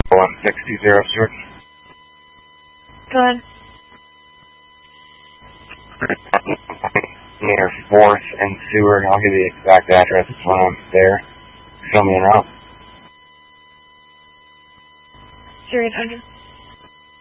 1620, Stuart. Go ahead. Near 4th and Seward. I'll give you the exact address when I'm there. Show me an route. Your 800.